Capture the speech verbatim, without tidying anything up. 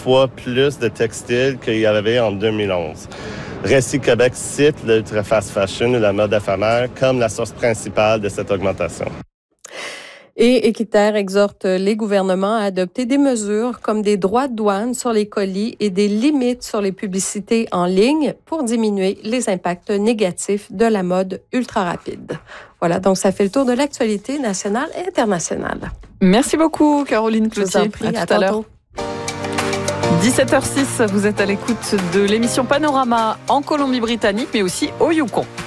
fois plus de textiles qu'il y avait en deux mille onze. Récit Québec cite l'ultra fast fashion ou la mode éphémère comme la source principale de cette augmentation. Et Équiterre exhorte les gouvernements à adopter des mesures comme des droits de douane sur les colis et des limites sur les publicités en ligne pour diminuer les impacts négatifs de la mode ultra rapide. Voilà, donc ça fait le tour de l'actualité nationale et internationale. Merci beaucoup, Caroline Cloutier. Je vous en prie, à, à tout à l'heure. dix-sept heures zéro six, vous êtes à l'écoute de l'émission Panorama en Colombie-Britannique, mais aussi au Yukon.